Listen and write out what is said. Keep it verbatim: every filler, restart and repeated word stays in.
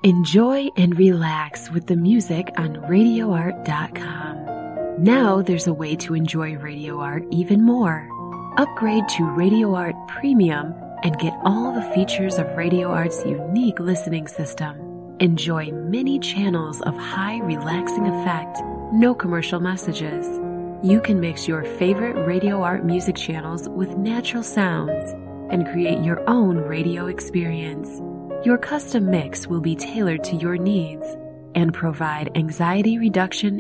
Enjoy and relax with the music on radio art dot com. Now there's a way to enjoy Radio Art even more. Upgrade to Radio Art Premium and get all the features of Radio Art's unique listening system. Enjoy many channels of high relaxing effect, no commercial messages. You can mix your favorite Radio Art music channels with natural sounds and create your own radio experience. Your custom mix will be tailored to your needs and provide anxiety reduction